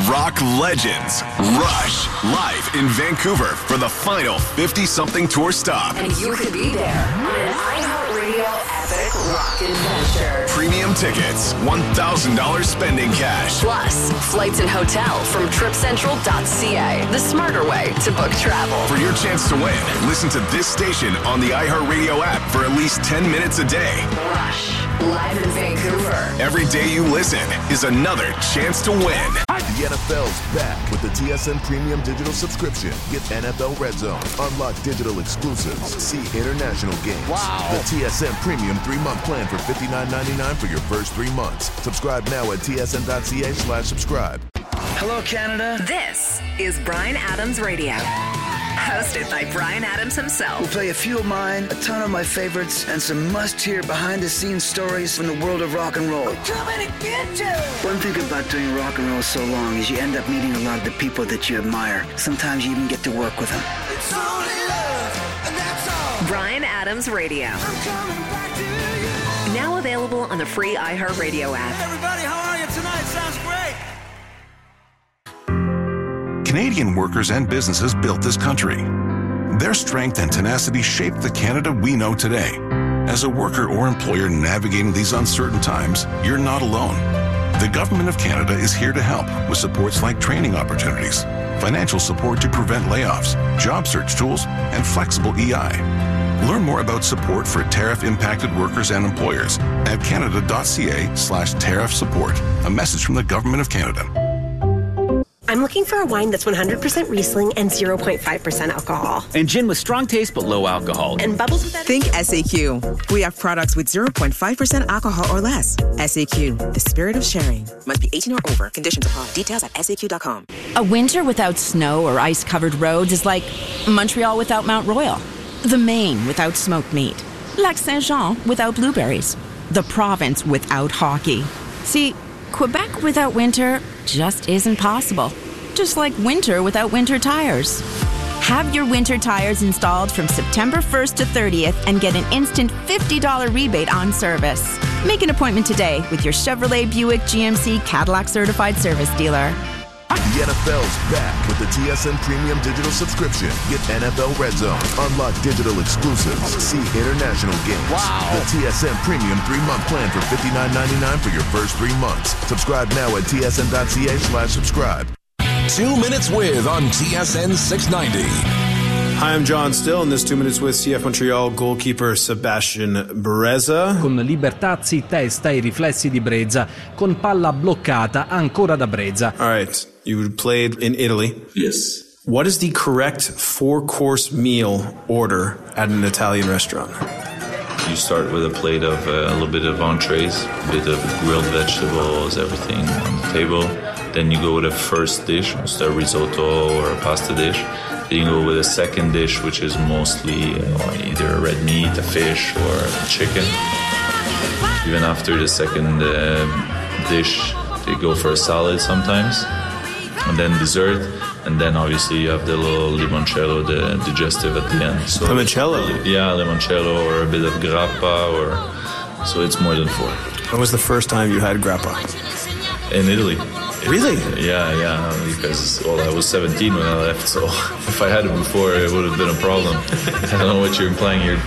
rock legends, Rush, live in Vancouver for the final 50-something tour stop. And you could be there on an iHeartRadio epic rock adventure. Premium tickets, $1,000 spending cash. Plus, flights and hotel from TripCentral.ca, the smarter way to book travel. For your chance to win, listen to this station on the iHeartRadio app for at least 10 minutes a day. Rush, live in Vancouver. Every day you listen is another chance to win. The NFL's back with the TSN Premium Digital Subscription. Get NFL Red Zone, unlock digital exclusives, see international games. Wow. The TSN Premium 3-month plan for $59.99 for your first 3 months. Subscribe now at tsn.ca/subscribe. Hello, Canada. This is Bryan Adams Radio. Hosted by Bryan Adams himself. We'll play a few of mine, a ton of my favorites, and some must-hear behind-the-scenes stories from the world of rock and roll. We're coming to get you! One thing about doing rock and roll so long is you end up meeting a lot of the people that you admire. Sometimes you even get to work with them. It's only love, and that's all. Bryan Adams Radio. I'm coming back to you. Now available on the free iHeartRadio app. Hey everybody, how are you tonight? Sounds great. Canadian workers and businesses built this country. Their strength and tenacity shaped the Canada we know today. As a worker or employer navigating these uncertain times, you're not alone. The Government of Canada is here to help with supports like training opportunities, financial support to prevent layoffs, job search tools, and flexible EI. Learn more about support for tariff-impacted workers and employers at canada.ca/tariff support. A message from the Government of Canada. I'm looking for a wine that's 100% Riesling and 0.5% alcohol. And gin with strong taste but low alcohol. And bubbles with that. Think SAQ. We have products with 0.5% alcohol or less. SAQ, the spirit of sharing. Must be 18 or over. Conditions apply. Details at SAQ.com. A winter without snow or ice-covered roads is like Montreal without Mount Royal. The Maine without smoked meat. Lac Saint-Jean without blueberries. The province without hockey. See, Quebec without winter just isn't possible. Just like winter without winter tires. Have your winter tires installed from September 1st to 30th and get an instant $50 rebate on service. Make an appointment today with your Chevrolet, Buick, GMC, Cadillac certified service dealer. The NFL's back with the TSN Premium Digital Subscription. Get NFL Red Zone, unlock digital exclusives, see international games. Wow. The TSN Premium 3-month plan for $59.99 for your first 3 months. Subscribe now at tsn.ca/subscribe. 2 Minutes With on TSN 690. Hi, I'm John Still, and this 2 Minutes with CF Montreal goalkeeper Sebastian Breza. Con libertà, zittesta e riflessi di Breza, con palla bloccata ancora da Breza. All right, you played in Italy. Yes. What is the correct 4-course meal order at an Italian restaurant? You start with a plate of a little bit of entrees, a bit of grilled vegetables, everything on the table. Then you go with a first dish, it's a risotto or a pasta dish. Then you go with a second dish, which is mostly either a red meat, a fish, or a chicken. Even after the second dish, they go for a salad sometimes. And then dessert. And then obviously you have the little limoncello, the digestive at the end. So limoncello? Yeah, limoncello or a bit of grappa. So it's more than 4. When was the first time you had grappa? In Italy. Really? Yeah, because, I was 17 when I left, so if I had it before, it would have been a problem. I don't know what you're implying here.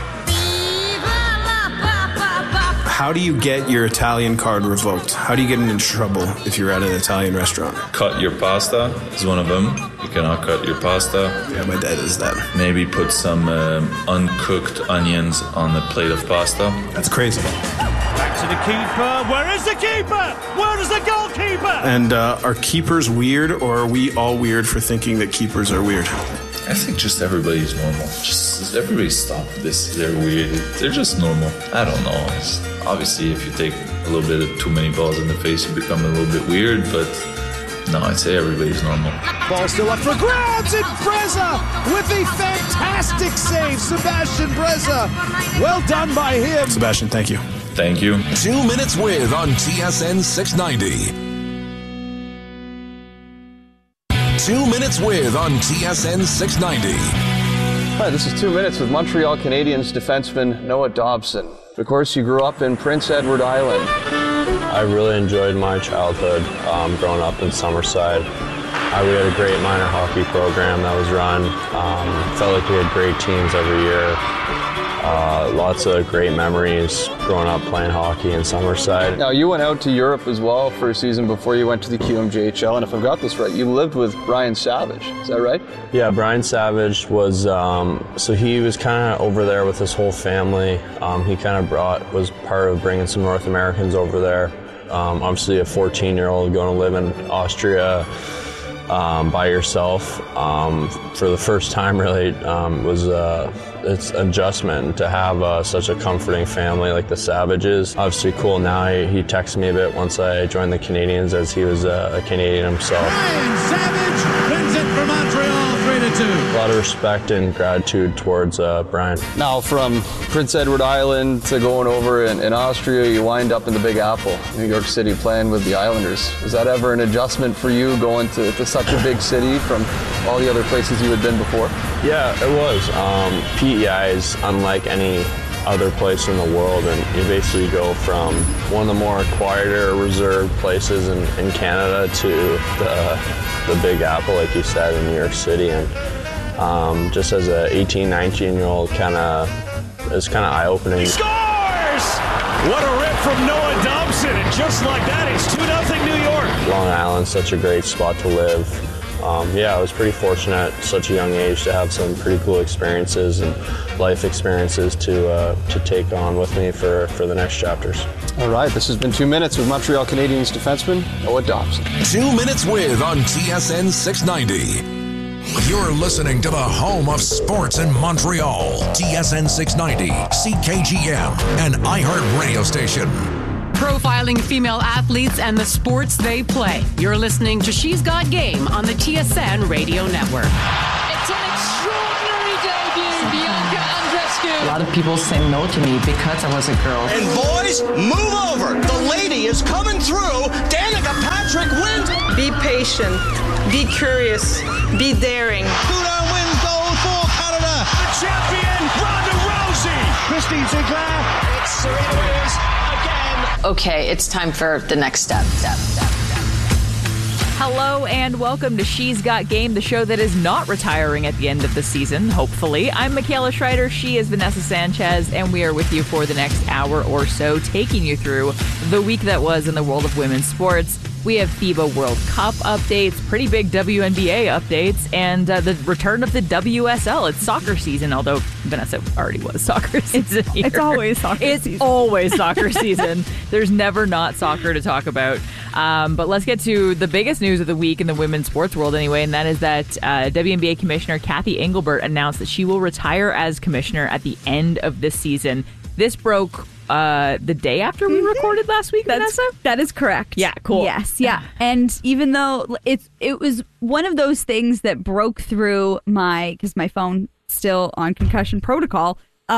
How do you get your Italian card revoked? How do you get into trouble if you're at an Italian restaurant? Cut your pasta is one of them. You cannot cut your pasta. Yeah, my dad is that. Maybe put some uncooked onions on the plate of pasta. That's crazy. Back to the keeper. Where is the keeper? Where is the goalkeeper? And are keepers weird, or are we all weird for thinking that keepers are weird? I think just everybody's normal. Just everybody stop this. They're weird. They're just normal. I don't know. Obviously, if you take a little bit of too many balls in the face, you become a little bit weird, but no, I'd say everybody's normal. Ball still up for grabs, and Breza with a fantastic save. Sebastian Breza. Well done by him. Sebastian, thank you. Thank you. 2 Minutes With on TSN 690. 2 Minutes With on TSN 690. Hi, this is 2 Minutes with Montreal Canadiens defenseman Noah Dobson. Of course, you grew up in Prince Edward Island. I really enjoyed my childhood growing up in Summerside. We had a great minor hockey program that was run. Felt like we had great teams every year. Lots of great memories growing up playing hockey in Summerside. Now, you went out to Europe as well for a season before you went to the QMJHL, and if I've got this right, you lived with Brian Savage. Is that right? Yeah, Brian Savage was, so he was kind of over there with his whole family. He kind of was part of bringing some North Americans over there. Obviously a 14-year-old going to live in Austria by yourself for the first time really was it's an adjustment to have such a comforting family like the Savages. Obviously cool now. He texted me a bit once I joined the Canadians, as he was a Canadian himself. Brian Savage wins it for Montreal 3-2. A lot of respect and gratitude towards Brian. Now, from Prince Edward Island to going over in Austria, you wind up in the Big Apple, New York City, playing with the Islanders. Was that ever an adjustment for you, going to such a big city from all the other places you had been before? Yeah, it was. PEI is unlike any other place in the world, and you basically go from one of the more quieter, reserved places in Canada to the Big Apple, like you said, in New York City. And just as a 18, 19-year-old, it's kind of eye-opening. He scores! What a rip from Noah Dobson, and just like that, it's 2-0 New York. Long Island's such a great spot to live. I was pretty fortunate at such a young age to have some pretty cool experiences and life experiences to take on with me for the next chapters. All right, this has been 2 Minutes with Montreal Canadiens defenseman Noah Dobson. 2 Minutes with on TSN 690. You're listening to the home of sports in Montreal. TSN 690, CKGM, an iHeart radio station. Profiling female athletes and the sports they play. You're listening to She's Got Game on the TSN Radio Network. It's an extraordinary debut, Bianca Andreescu. A lot of people say no to me because I was a girl. And boys, move over. The lady is coming through. Danica Patrick wins. Be patient. Be curious. Be daring. Duda wins gold for Canada. The champion, Ronda Rousey. Christine Sinclair. It's Serena Williams again. Okay, it's time for the next step. Hello and welcome to She's Got Game, the show that is not retiring at the end of the season, hopefully. I'm Michaela Schreider, she is Vanessa Sanchez, and we are with you for the next hour or so, taking you through the week that was in the world of women's sports. We have FIBA World Cup updates, pretty big WNBA updates, and the return of the WSL. It's soccer season, although Vanessa already was soccer season here. It's always soccer season. It's always soccer season. There's never not soccer to talk about. But let's get to the biggest news of the week in the women's sports world anyway, and that is that WNBA Commissioner Cathy Engelbert announced that she will retire as commissioner at the end of this season. This broke the day after we recorded last week, Vanessa? That is correct. Yeah, cool. Yes, yeah. And even though it was one of those things that broke through because my phone still on concussion protocol,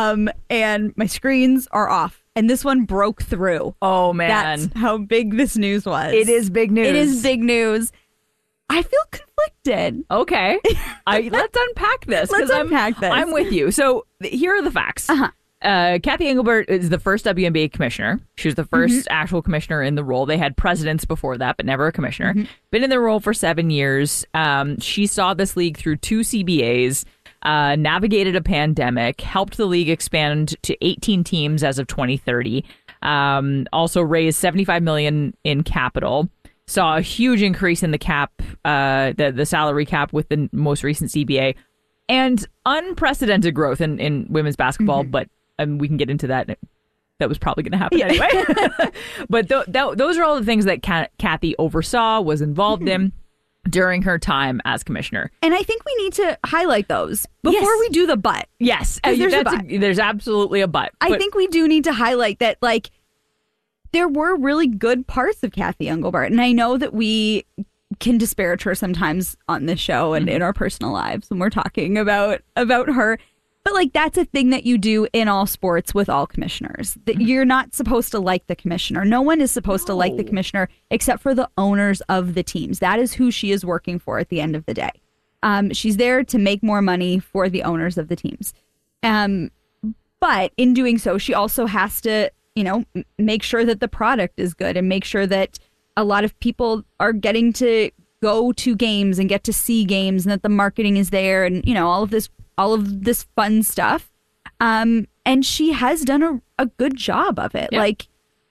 and my screens are off. And this one broke through. Oh, man. That's how big this news was. It is big news. It is big news. I feel conflicted. Okay. Let's unpack this. Let's unpack this. I'm with you. So here are the facts. Cathy Engelbert is the first WNBA commissioner. She was the first actual commissioner in the role. They had presidents before that, but never a commissioner. Been in the role for 7 years. She saw this league through 2 CBAs, navigated a pandemic, helped the league expand to 18 teams as of 2030, also raised $75 million in capital. Saw a huge increase in the cap, the salary cap with the most recent CBA, and unprecedented growth in women's basketball, but we can get into that. That was probably going to happen anyway. But those are all the things that Cathy oversaw, was involved in during her time as commissioner. And I think we need to highlight those before we do the but. Yes. There's absolutely a but. I think we do need to highlight that, there were really good parts of Cathy Engelbert. And I know that we can disparage her sometimes on this show and in our personal lives when we're talking about her. But that's a thing that you do in all sports with all commissioners. That you're not supposed to like the commissioner. No one is supposed to like the commissioner except for the owners of the teams. That is who she is working for at the end of the day. She's there to make more money for the owners of the teams. But in doing so, she also has to make sure that the product is good and make sure that a lot of people are getting to go to games and get to see games and that the marketing is there and, all of this fun stuff. And she has done a good job of it. Yeah. Like,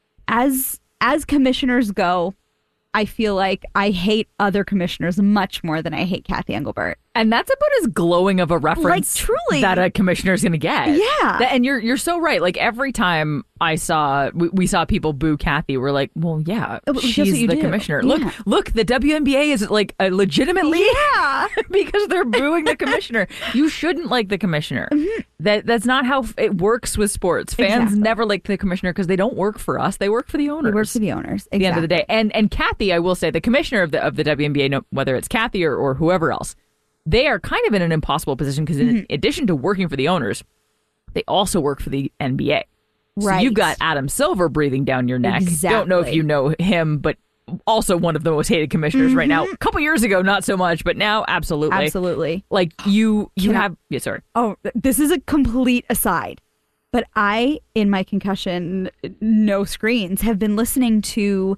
as commissioners go, I feel like I hate other commissioners much more than I hate Kathy Engelbert. And that's about as glowing of a reference truly, that a commissioner is going to get. Yeah. And you're so right. Like, every time we saw people boo Kathy, we're like, well, yeah, she's the commissioner. Yeah. Look, the WNBA is like a legitimate league. Yeah. Because they're booing the commissioner. You shouldn't like the commissioner. Mm-hmm. That's not how it works with sports. Fans never like the commissioner because they don't work for us. They work for the owners. They work for the owners. Exactly. At the end of the day. And Kathy, I will say, the commissioner of the WNBA, whether it's Kathy or whoever else, they are kind of in an impossible position because in addition to working for the owners, they also work for the NBA. So you've got Adam Silver breathing down your neck. Exactly. Don't know if you know him, but also one of the most hated commissioners right now. A couple years ago, not so much, but now, absolutely. Absolutely. Like, you have... Yeah, sorry. Oh, this is a complete aside. But I, in my concussion, no screens, have been listening to...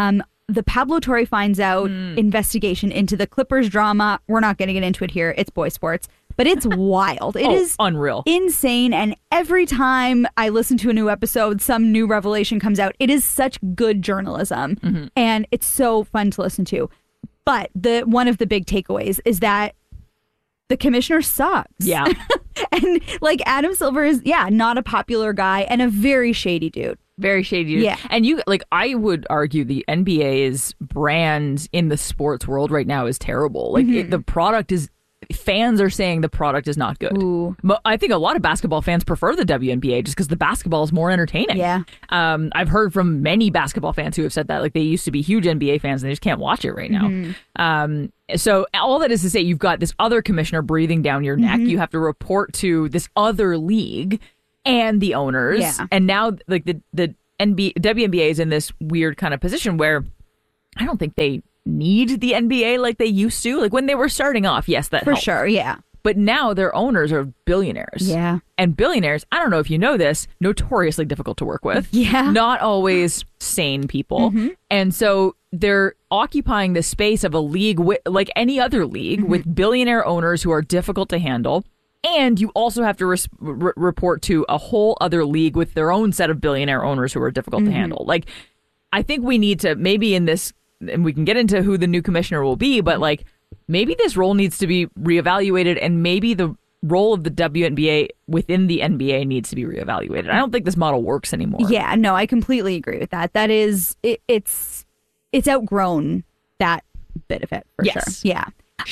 the Pablo Torre finds out investigation into the Clippers drama. We're not going to get into it here. It's boy sports, but it's wild. It is unreal, insane. And every time I listen to a new episode, some new revelation comes out. It is such good journalism, and it's so fun to listen to. But one of the big takeaways is that the commissioner sucks. Yeah. And like, Adam Silver is, not a popular guy and a very shady dude. Very shady. Yeah. And I would argue the NBA's brand in the sports world right now is terrible. Like, the product is, fans are saying the product is not good. Ooh. But I think a lot of basketball fans prefer the WNBA just because the basketball is more entertaining. Yeah. I've heard from many basketball fans who have said that, like, they used to be huge NBA fans and they just can't watch it right now. So all that is to say, you've got this other commissioner breathing down your neck. You have to report to this other league and the owners. Yeah. And now, like, the WNBA is in this weird kind of position where I don't think they need the NBA like they used to. Like, when they were starting off, yes, that for helped. sure, yeah. But now their owners are billionaires. Yeah. And billionaires, I don't know if you know this, notoriously difficult to work with. Yeah. Not always sane people. And so they're occupying the space of a league, like any other league, with billionaire owners who are difficult to handle. And you also have to report to a whole other league with their own set of billionaire owners who are difficult to handle. Like, I think we need to, maybe in this, and we can get into who the new commissioner will be, but like, maybe this role needs to be reevaluated, and maybe the role of the WNBA within the NBA needs to be reevaluated. I don't think this model works anymore. Yeah, no, I completely agree with that. That is, it's outgrown that bit of it, for sure. Yeah.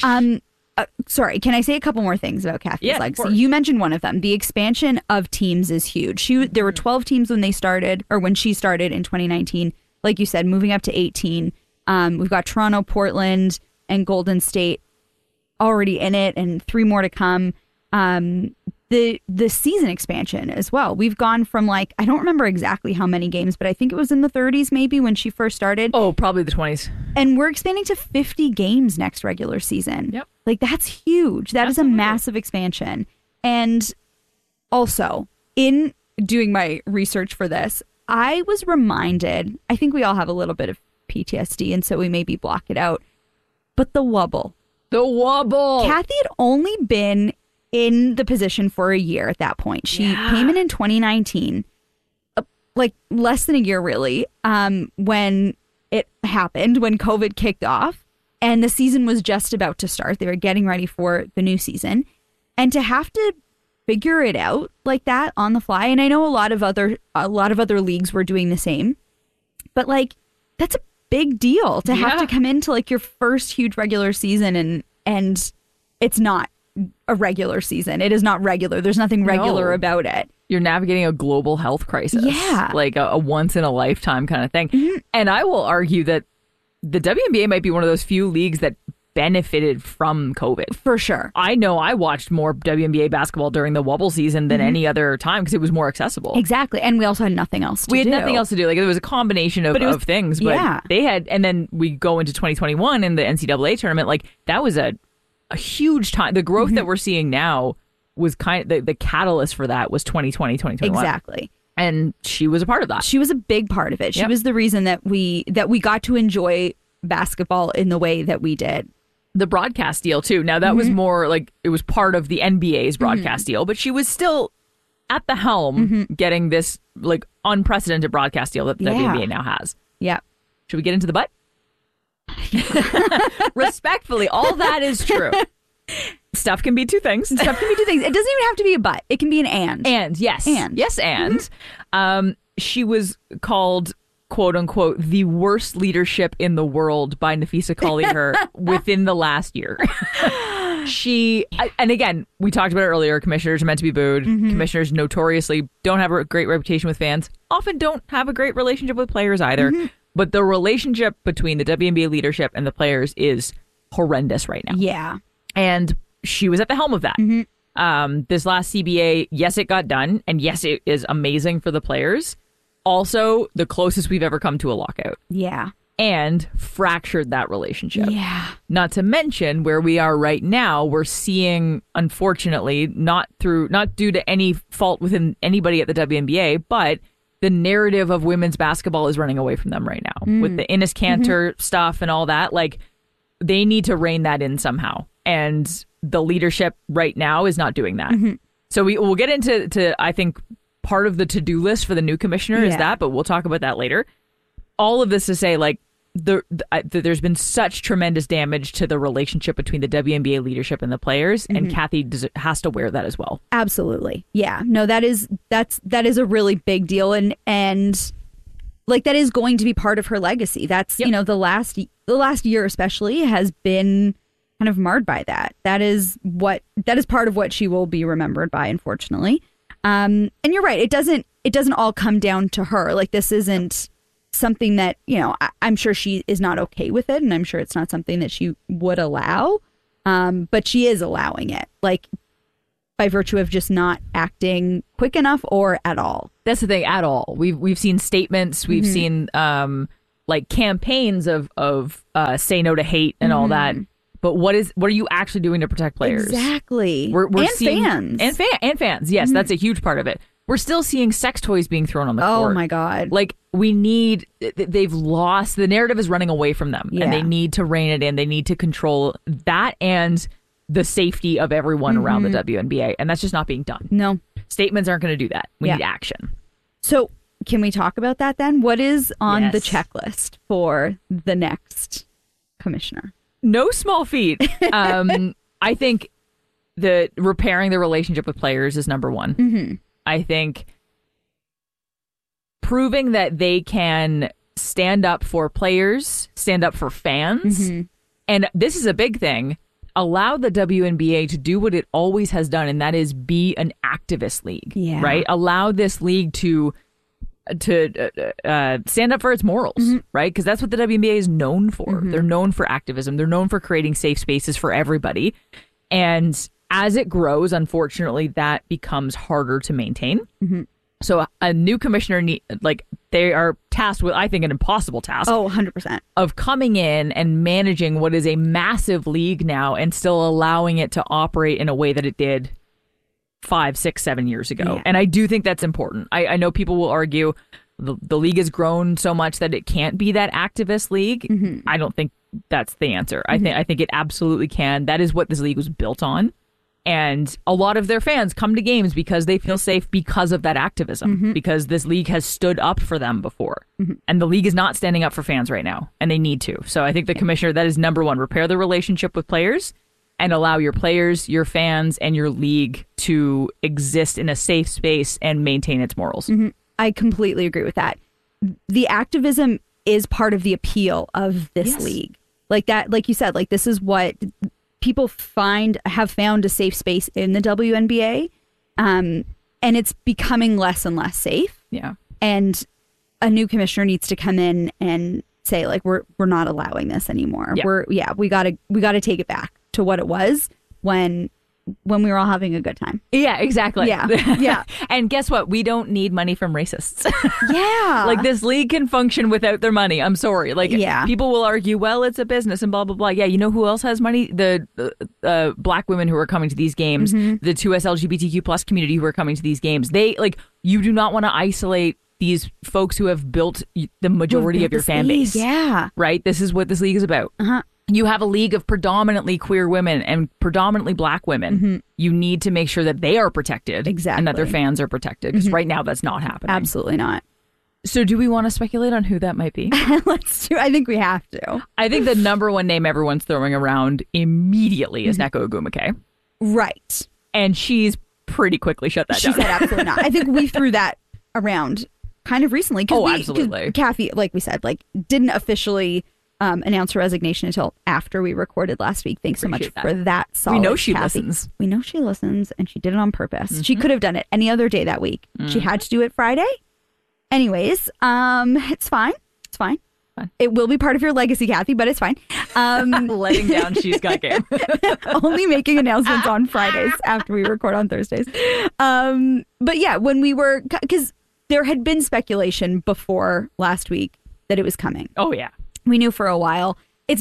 Sorry, can I say a couple more things about Kathy's legs? You mentioned one of them. The expansion of teams is huge. There were 12 teams when she started in 2019. Like you said, moving up to 18. We've got Toronto, Portland, and Golden State already in it, and 3 more to come. The season expansion as well. We've gone from, like, I don't remember exactly how many games, but I think it was in the 30s maybe when she first started. Oh, probably the 20s. And we're expanding to 50 games next regular season. Yep. Like, that's huge. That is a massive expansion. And also, in doing my research for this, I was reminded, I think we all have a little bit of PTSD, and so we maybe block it out, but the wobble. The wobble! Kathy had only been in the position for a year at that point. She came in 2019, like less than a year really, when it happened, when COVID kicked off and the season was just about to start. They were getting ready for the new season, and to have to figure it out like that on the fly. And I know a lot of other leagues were doing the same, but like, that's a big deal to have to come into like your first huge regular season and it's not a regular season. It is not regular. There's nothing regular about it. You're navigating a global health crisis. Yeah. Like a once in a lifetime kind of thing. And I will argue that the WNBA might be one of those few leagues that benefited from COVID. For sure. I know I watched more WNBA basketball during the wobble season than any other time because it was more accessible. Exactly. And we also had nothing else to do. We had nothing else to do. Like, there was a combination of things, but they had, and then we go into 2021 in the NCAA tournament. Like, that was a huge time. The growth that we're seeing now was the catalyst for that was 2020, 2021. Exactly. And she was a part of that. She was a big part of it. She was the reason that we got to enjoy basketball in the way that we did. The broadcast deal too. Now that was more like it was part of the NBA's broadcast deal, but she was still at the helm getting this like unprecedented broadcast deal that the WNBA now has. Yeah. Should we get into the butt? Respectfully, all that is true. Stuff can be two things. It doesn't even have to be a but. It can be an and. And, yes. Yes, and. She was called, quote unquote, the worst leadership in the world by Nafisa Collier within the last year. And again, we talked about it earlier, commissioners are meant to be booed. Commissioners notoriously don't have a great reputation with fans, often don't have a great relationship with players either. But the relationship between the WNBA leadership and the players is horrendous right now. Yeah. And she was at the helm of that. This last CBA, yes, it got done. And yes, it is amazing for the players. Also, the closest we've ever come to a lockout. Yeah. And fractured that relationship. Yeah. Not to mention where we are right now, we're seeing, unfortunately, not due to any fault within anybody at the WNBA, but the narrative of women's basketball is running away from them right now with the Enes Kanter stuff and all that. Like, they need to rein that in somehow. And the leadership right now is not doing that. So we'll get into I think, part of the to-do list for the new commissioner is that, but we'll talk about that later. All of this to say, like, there's been such tremendous damage to the relationship between the WNBA leadership and the players, and Kathy has to wear that as well. Absolutely. Yeah. No, that is a really big deal, and like that is going to be part of her legacy. That's you know, the last year especially has been kind of marred by that. That is part of what she will be remembered by, unfortunately. And you're right. It doesn't all come down to her. Like, this isn't something that, you know, I'm sure she is not okay with it, and I'm sure it's not something that she would allow. But she is allowing it, like, by virtue of just not acting quick enough or at all. That's the thing, at all. We've seen statements, we've seen like campaigns of say no to hate and all that. But what are you actually doing to protect players? Exactly. We're and seeing, fans. And fans. Yes, that's a huge part of it. We're still seeing sex toys being thrown on the court. Oh my God. Like, they've lost, the narrative is running away from them. And they need to rein it in. They need to control that and the safety of everyone around the WNBA. And that's just not being done. No. Statements aren't going to do that. We need action. So can we talk about that then? What is on the checklist for the next commissioner? No small feat. I think that repairing the relationship with players is number one. I think proving that they can stand up for players, stand up for fans, and this is a big thing, allow the WNBA to do what it always has done, and that is be an activist league, right? Allow this league to stand up for its morals, right? Because that's what the WNBA is known for. They're known for activism. They're known for creating safe spaces for everybody. And as it grows, unfortunately, that becomes harder to maintain. So a new commissioner, they are tasked with, I think, an impossible task. Oh, 100%. Of coming in and managing what is a massive league now and still allowing it to operate in a way that it did 5, 6, 7 years ago. Yeah. And I do think that's important. I know people will argue the league has grown so much that it can't be that activist league. I don't think that's the answer. I think it absolutely can. That is what this league was built on. And a lot of their fans come to games because they feel safe because of that activism, because this league has stood up for them before. And the league is not standing up for fans right now, and they need to. So I think the commissioner, that is number one, repair the relationship with players and allow your players, your fans, and your league to exist in a safe space and maintain its morals. I completely agree with that. The activism is part of the appeal of this league. Like that, like you said, like this is what people have found a safe space in the WNBA. And it's becoming less and less safe. Yeah. And a new commissioner needs to come in and say, like, we're not allowing this anymore. Yeah. We gotta take it back to what it was when when we were all having a good time. Yeah, exactly. Yeah. Yeah. And guess what? We don't need money from racists. Yeah. Like, this league can function without their money. I'm sorry. Like, people will argue, well, it's a business and blah, blah, blah. Yeah, you know who else has money? The black women who are coming to these games, the 2S LGBTQ plus community who are coming to these games. They, like, you do not want to isolate these folks who have built the majority of your fan base. Yeah. Right? This is what this league is about. You have a league of predominantly queer women and predominantly black women. You need to make sure that they are protected. Exactly. And that their fans are protected. Because right now that's not happening. Absolutely not. So do we want to speculate on who that might be? Let's do. I think we have to. I think the number one name everyone's throwing around immediately is Neko Ogwumike. Right. And she's pretty quickly shut that down. She said absolutely not. I think we threw that around kind of recently. Absolutely. Kathy, like we said, like didn't officially announce her resignation until after we recorded last week. Thanks so much for that. Solid, we know she Kathy. listens. We know she listens, and she did it on purpose. She could have done it any other day that week. She had to do it Friday. Anyways, it's fine. It's fine. It will be part of your legacy, Kathy, but it's fine. Letting down She's Got Game. Only making announcements on Fridays after we record on Thursdays. But yeah, when we were, because there had been speculation before last week that it was coming. Oh yeah, we knew for a while. It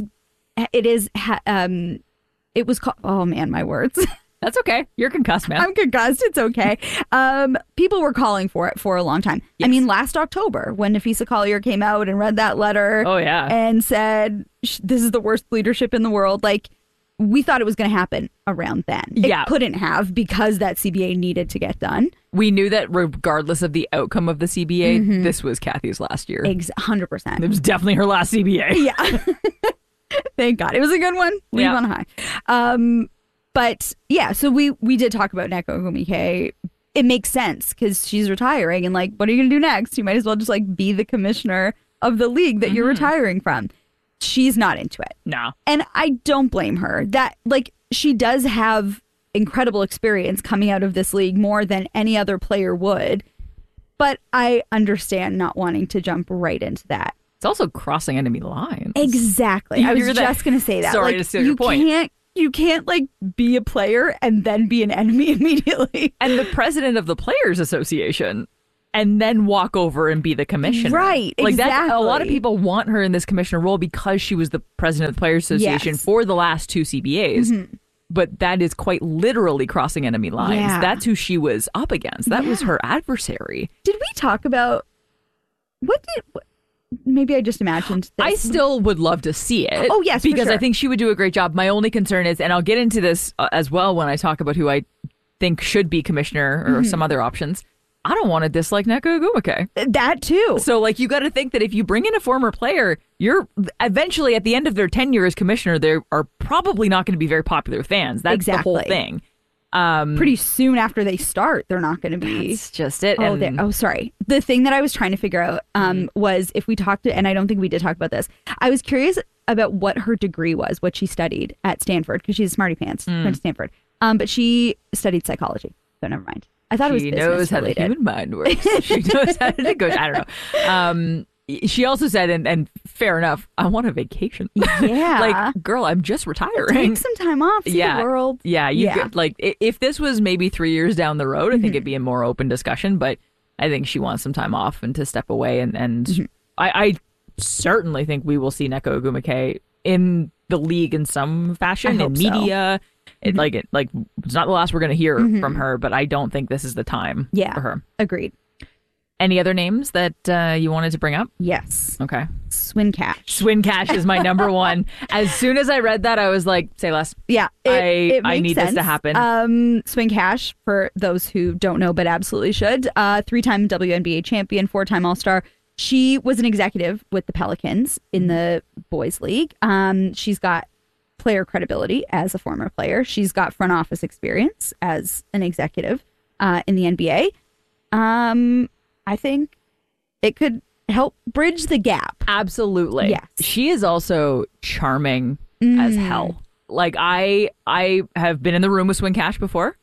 was called. Oh man, my words. That's okay. You're concussed, man. I'm concussed. It's okay. People were calling for it for a long time. Yes. I mean, last October when Nafisa Collier came out and read that letter. Oh yeah, and said this is the worst leadership in the world. Like, we thought it was going to happen around then. Yeah. It couldn't have, because that CBA needed to get done. We knew that regardless of the outcome of the CBA, this was Kathy's last year. 100%. It was definitely her last CBA. Yeah. Thank God. It was a good one. Leave on high. But yeah, so we did talk about Neko Ogwumike. It makes sense because she's retiring, and like, what are you going to do next? You might as well just like be the commissioner of the league that you're retiring from. She's not into it. No. And I don't blame her. That, like, she does have incredible experience coming out of this league, more than any other player would. But I understand not wanting to jump right into that. It's also crossing enemy lines. Exactly. I was just going to say that. Sorry like, to steal your point. You can't like be a player and then be an enemy immediately. And the president of the Players Association, and then walk over and be the commissioner. Right, like exactly. That, a lot of people want her in this commissioner role because she was the president of the Players Association for the last two CBAs. But that is quite literally crossing enemy lines. Yeah. That's who she was up against. That was her adversary. Did we talk about maybe I just imagined this. I still would love to see it. Oh, yes, because for sure. I think she would do a great job. My only concern is, and I'll get into this as well when I talk about who I think should be commissioner or some other options. I don't want to dislike Neko Ogwumike. That too. So, like, you got to think that if you bring in a former player, you're eventually at the end of their tenure as commissioner, they are probably not going to be very popular fans. That's the whole thing. Pretty soon after they start, they're not going to be. That's just it. Oh, sorry. The thing that I was trying to figure out was if we talked to, and I don't think we did talk about this. I was curious about what her degree was, what she studied at Stanford, because she's a smarty pants. Went to Stanford, but she studied psychology. So never mind. I thought it was business knows how related. the human mind works. She knows how to negotiate. I don't know. She also said, and fair enough, I want a vacation. Yeah. Like, girl, I'm just retiring. Take some time off, see the world. Yeah. Could, like, if this was maybe 3 years down the road, I think it'd be a more open discussion. But I think she wants some time off and to step away. And I certainly think we will see Neko Ogwumike in the league in some fashion, in media. It's not the last we're going to hear from her, but I don't think this is the time for her. Agreed. Any other names that you wanted to bring up? Yes. Okay. Swin Cash. Swin Cash is my number one. As soon as I read that, I was like, say less. Yeah. I need this to happen. Swin Cash, for those who don't know, but absolutely should, 3-time WNBA champion, 4-time All-Star. She was an executive with the Pelicans in the boys league. She's got player credibility as a former player. She's got front office experience as an executive in the NBA. I think it could help bridge the gap. Absolutely. Yes. She is also charming as hell. Like, I have been in the room with Swin Cash before.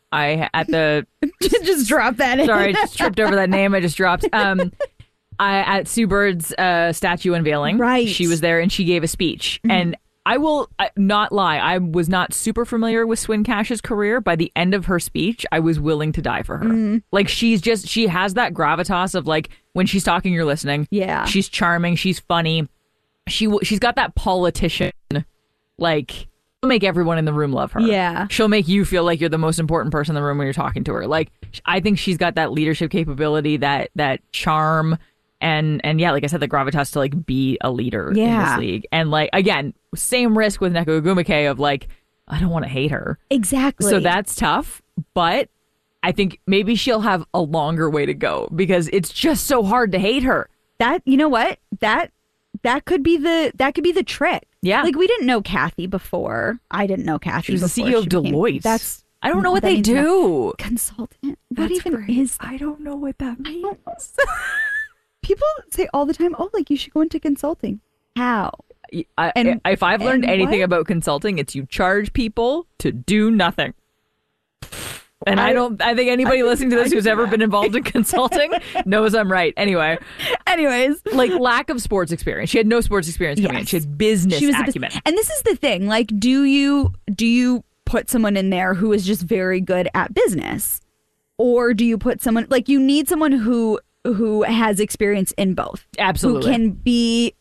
Just drop that in. Sorry, I just tripped over that name I just dropped. At Sue Bird's statue unveiling. Right. She was there and she gave a speech. And I will not lie. I was not super familiar with Swin Cash's career. By the end of her speech, I was willing to die for her. Mm-hmm. Like, she has that gravitas of, like, when she's talking, you're listening. Yeah. She's charming. She's funny. She's got that politician, like, she'll make everyone in the room love her. Yeah. She'll make you feel like you're the most important person in the room when you're talking to her. Like, I think she's got that leadership capability, that charm, and yeah, like I said, the gravitas to, like, be a leader in this league. And, like, again, same risk with Nneka Ogwumike of, like, I don't want to hate her. Exactly. So that's tough, but I think maybe she'll have a longer way to go because it's just so hard to hate her. That, you know what? That could be the trick. Yeah. Like, we didn't know Kathy before. I didn't know Kathy. She was the before CEO of she became- Deloitte. I don't know what they means do. Consultant. What even is that? I don't know what that means. People say all the time, oh, like, you should go into consulting. How? If I've learned and anything what? about consulting, it's you charge people to do nothing. And I think anybody listening to this who's ever been involved in consulting knows I'm right. Anyways, like, lack of sports experience. She had no sports experience coming in. She had business acumen. And this is the thing. Like, do you put someone in there who is just very good at business, or do you put someone, like, you need someone who has experience in both? Absolutely. Who can be,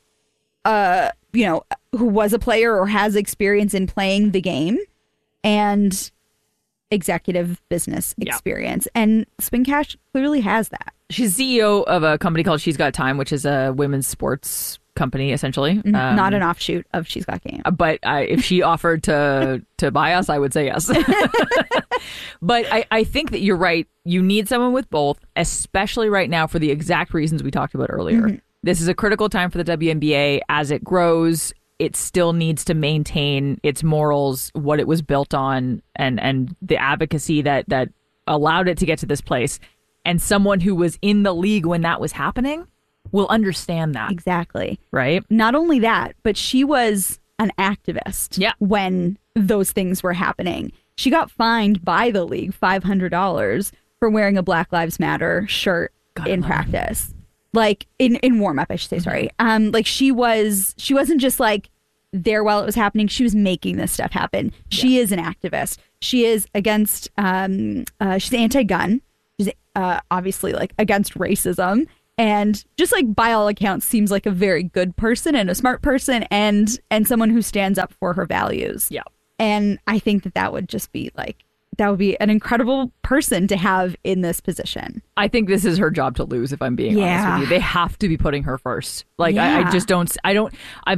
who was a player or has experience in playing the game and executive business experience. And Swin Cash clearly has that. She's CEO of a company called She's Got Time, which is a women's sports company, essentially. Not an offshoot of She's Got Game. But if she offered to buy us, I would say yes. But I think that you're right. You need someone with both, especially right now for the exact reasons we talked about earlier. Mm-hmm. This is a critical time for the WNBA. As it grows, it still needs to maintain its morals, what it was built on, and the advocacy that allowed it to get to this place. And someone who was in the league when that was happening will understand that. Exactly. Right? Not only that, but she was an activist when those things were happening. She got fined by the league $500 for wearing a Black Lives Matter shirt in practice. Like, in warm-up, I should say, sorry. Like, she wasn't just, like, there while it was happening. She was making this stuff happen. She is an activist. She is against, she's anti-gun. She's obviously, like, against racism. And just, like, by all accounts, seems like a very good person and a smart person and someone who stands up for her values. Yeah. And I think that would just be, like, that would be an incredible person to have in this position. I think this is her job to lose, if I'm being honest with you. They have to be putting her first. Like, I just don't, I've